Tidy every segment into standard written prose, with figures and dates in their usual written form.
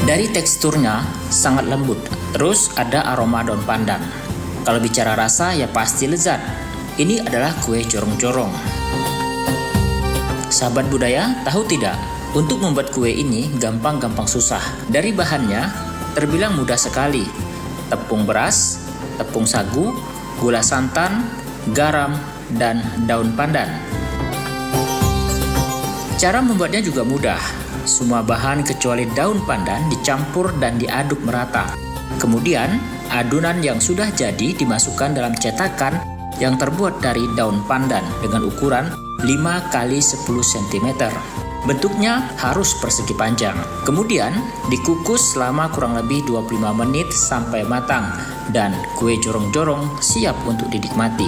Dari teksturnya sangat lembut, terus ada aroma daun pandan. Kalau bicara rasa ya pasti lezat. Ini adalah kue jorong-jorong. Sahabat budaya, tahu tidak? Untuk membuat kue ini gampang-gampang susah. Dari bahannya terbilang mudah sekali. Tepung beras, tepung sagu, gula santan, garam, dan daun pandan. Cara membuatnya juga mudah. Semua bahan kecuali daun pandan dicampur dan diaduk merata. Kemudian, adonan yang sudah jadi dimasukkan dalam cetakan yang terbuat dari daun pandan dengan ukuran 5 x 10 cm. Bentuknya harus persegi panjang. Kemudian dikukus selama kurang lebih 25 menit sampai matang dan kue jorong-jorong siap untuk dinikmati.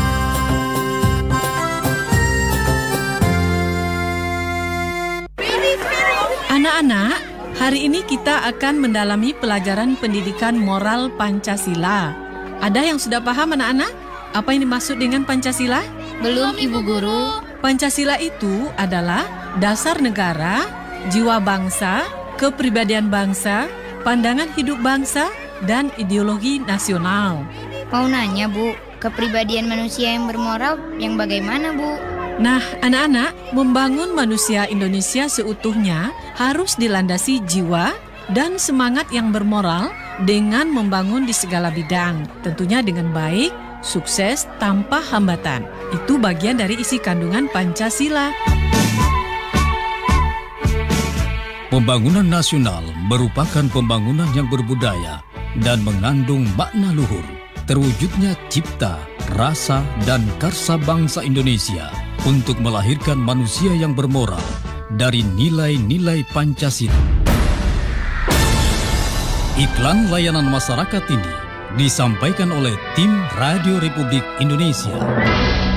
Anak-anak, hari ini kita akan mendalami pelajaran pendidikan moral Pancasila. Ada yang sudah paham anak-anak? Apa yang dimaksud dengan Pancasila? Belum, Ibu Guru. Pancasila itu adalah dasar negara, jiwa bangsa, kepribadian bangsa, pandangan hidup bangsa, dan ideologi nasional. Mau nanya, Bu, kepribadian manusia yang bermoral yang bagaimana, Bu? Nah, anak-anak, membangun manusia Indonesia seutuhnya harus dilandasi jiwa dan semangat yang bermoral dengan membangun di segala bidang, tentunya dengan baik, sukses, tanpa hambatan. Itu bagian dari isi kandungan Pancasila. Pembangunan nasional merupakan pembangunan yang berbudaya dan mengandung makna luhur, terwujudnya cipta, rasa, dan karsa bangsa Indonesia untuk melahirkan manusia yang bermoral dari nilai-nilai Pancasila. Iklan layanan masyarakat ini disampaikan oleh tim Radio Republik Indonesia.